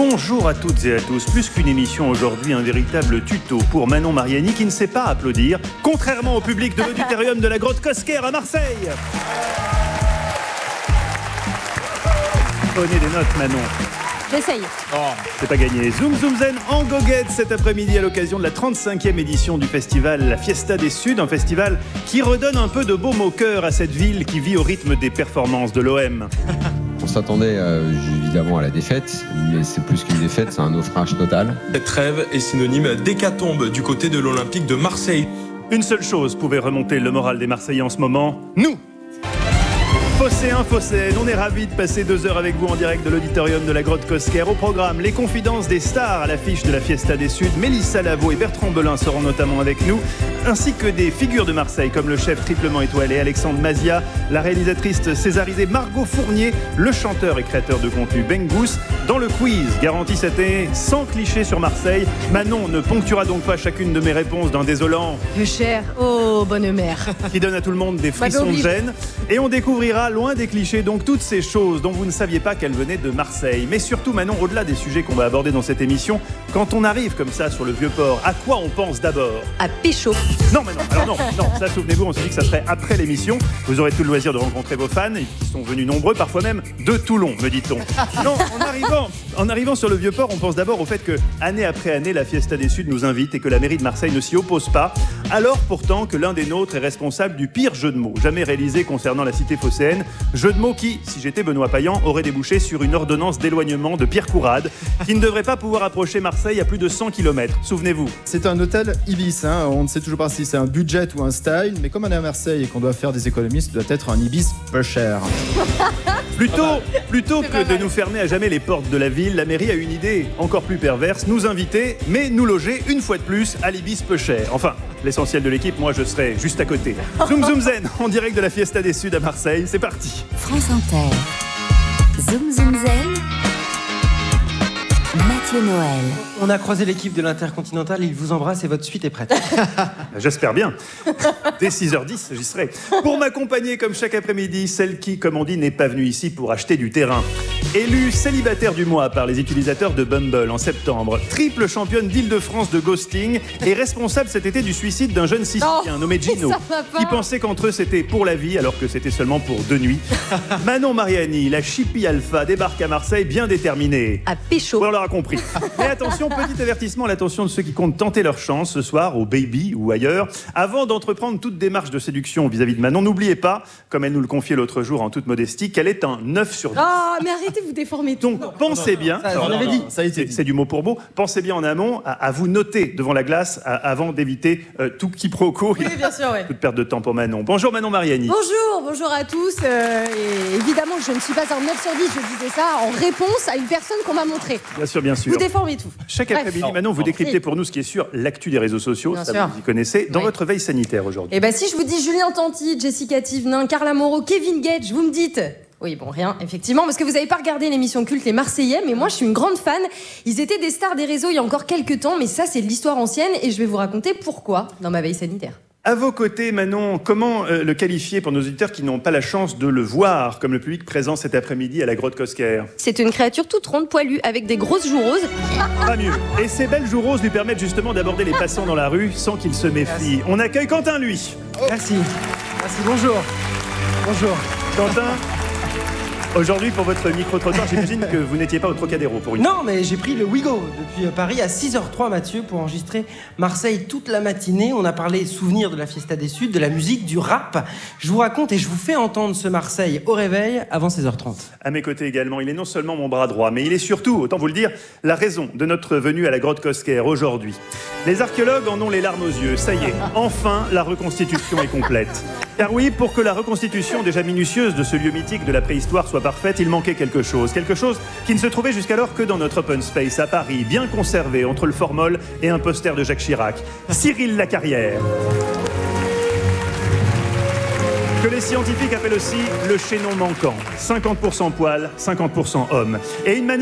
Bonjour à toutes et à tous. Plus qu'une émission aujourd'hui, un véritable tuto pour Manon Mariani qui ne sait pas applaudir, contrairement au public de l'auditorium de la Grotte Cosquer à Marseille. Prenez des notes, Manon. J'essaye. Oh, c'est pas gagné. Zoom Zoom Zen en goguette cet après-midi à l'occasion de la 35e édition du festival La Fiesta des Suds, un festival qui redonne un peu de baume au cœur à cette ville qui vit au rythme des performances de l'OM. On s'attendait évidemment à la défaite, mais c'est plus qu'une défaite, c'est un naufrage total. Cette trêve est synonyme d'hécatombe du côté de l'Olympique de Marseille. Une seule chose pouvait remonter le moral des Marseillais en ce moment, nous. Phocéens, Phocéennes, on est ravis de passer 2 heures avec vous en direct de l'auditorium de la Grotte Cosquer. Au programme, les confidences des stars à l'affiche de la Fiesta des Suds. Mélissa Lavo et Bertrand Belin seront notamment avec nous, ainsi que des figures de Marseille comme le chef triplement étoilé Alexandre Mazia, la réalisatrice césarisée Margot Fournier, le chanteur et créateur de contenu Bengous. Dans le quiz, garanti cette année, sans cliché sur Marseille, Manon ne ponctuera donc pas chacune de mes réponses d'un désolant Peu cher, oh bonne mère. qui donne à tout le monde des frissons de gêne. Et on découvrira, loin des clichés, donc toutes ces choses dont vous ne saviez pas qu'elles venaient de Marseille. Mais surtout, Manon, au-delà des sujets qu'on va aborder dans cette émission, quand on arrive comme ça sur le Vieux-Port, à quoi on pense d'abord? À pécho. Non, mais non, alors non, ça souvenez-vous, on s'est dit que ça serait après l'émission. Vous aurez tout le loisir de rencontrer vos fans, qui sont venus nombreux, parfois même de Toulon, me dit-on. Non, en arrivant sur le Vieux-Port, on pense d'abord au fait que, année après année, la Fiesta des Suds nous invite et que la mairie de Marseille ne s'y oppose pas, alors pourtant que l'un des nôtres est responsable du pire jeu de mots jamais réalisé concernant la cité phocéenne. Jeu de mots qui, si j'étais Benoît Payan, aurait débouché sur une ordonnance d'éloignement de Pierre Courade, qui ne devrait pas pouvoir approcher Marseille à plus de 100 km. Souvenez-vous. C'est un hôtel Ibis, hein. On ne sait toujours pas si c'est un budget ou un style, mais comme on est à Marseille et qu'on doit faire des économies, ça doit être un Ibis peu cher. Plutôt que de nous fermer à jamais les portes de la ville, la mairie a une idée encore plus perverse, nous inviter, mais nous loger une fois de plus à l'Ibis peu cher. Enfin, l'essentiel de l'équipe, moi je serai juste à côté. Zoom Zoom Zen, en direct de la Fiesta des Suds à Marseille, c'est parti. France Inter. Zoom Zoom Zen. Mathieu Noël. On a croisé l'équipe de l'Intercontinental, il vous embrasse et votre suite est prête. J'espère bien. Dès 6h10, j'y serai. Pour m'accompagner comme chaque après-midi, celle qui, comme on dit, n'est pas venue ici pour acheter du terrain. Élue célibataire du mois par les utilisateurs de Bumble en septembre, triple championne d'Île-de-France de ghosting et responsable cet été du suicide d'un jeune Sicilien nommé Gino, qui pensait qu'entre eux c'était pour la vie alors que c'était seulement pour 2 nuits. Manon Mariani, la chippie alpha, débarque à Marseille bien déterminée. À pécho. On l'aura compris. Mais attention, petit avertissement à l'attention de ceux qui comptent tenter leur chance ce soir au Baby ou ailleurs. Avant d'entreprendre toute démarche de séduction vis-à-vis de Manon, n'oubliez pas, comme elle nous le confiait l'autre jour en toute modestie, qu'elle est un 9 sur 10. Ah, mais arrêtez, vous déformez tout. Donc, pensez bien, c'est du mot pour mot, pensez bien en amont à vous noter devant la glace avant d'éviter tout quiproquo. Oui, bien sûr, oui. Toute perte de temps pour Manon. Bonjour Manon Mariani. Bonjour à tous. Et évidemment, je ne suis pas un 9 sur 10, je disais ça en réponse à une personne qu'on m'a montrée. Bien sûr. Vous déformez tout. Chaque après-midi, Manon, vous décryptez pour nous ce qui est sûr, l'actu des réseaux sociaux, Bien ça sûr. vous y connaissez, dans Oui. votre veille sanitaire aujourd'hui. Et ben si je vous dis Julien Tanti, Jessica Thivenin, Carla Moreau, Kevin Gage, vous me dites... Oui, bon, rien, effectivement, parce que vous n'avez pas regardé l'émission culte Les Marseillais, mais moi, je suis une grande fan. Ils étaient des stars des réseaux il y a encore quelques temps, mais ça, c'est de l'histoire ancienne, et je vais vous raconter pourquoi dans ma veille sanitaire. À vos côtés, Manon, comment le qualifier pour nos auditeurs qui n'ont pas la chance de le voir, comme le public présent cet après-midi à la Grotte Cosquer? C'est une créature toute ronde, poilue, avec des grosses joues roses. Pas mieux. Et ces belles joues roses lui permettent justement d'aborder les passants dans la rue sans qu'ils se méfient. On accueille Quentin, lui. Merci, bonjour. Quentin, aujourd'hui, pour votre micro-trottoir, j'imagine que vous n'étiez pas au Trocadéro pour une... Non, mais j'ai pris le Ouigo depuis Paris à 6h03, Mathieu, pour enregistrer Marseille toute la matinée. On a parlé souvenirs de la Fiesta des Suds, de la musique, du rap. Je vous raconte et je vous fais entendre ce Marseille au réveil avant 16h30. À mes côtés également, il est non seulement mon bras droit, mais il est surtout, autant vous le dire, la raison de notre venue à la Grotte Cosquer aujourd'hui. Les archéologues en ont les larmes aux yeux. Ça y est, enfin, la reconstitution est complète. Car oui, pour que la reconstitution déjà minutieuse de ce lieu mythique de la préhistoire soit parfaite, il manquait quelque chose qui ne se trouvait jusqu'alors que dans notre open space à Paris, bien conservé entre le formol et un poster de Jacques Chirac. Cyril Lacarrière. Que les scientifiques appellent aussi le chaînon manquant. 50% poil, 50% homme. Et une manière